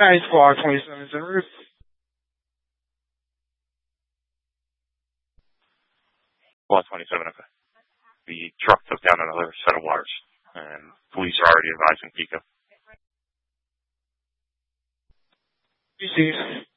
Night Squad 27 en route. Squad 27, okay. The truck took down another set of wires, and police are already advising Pico. Received.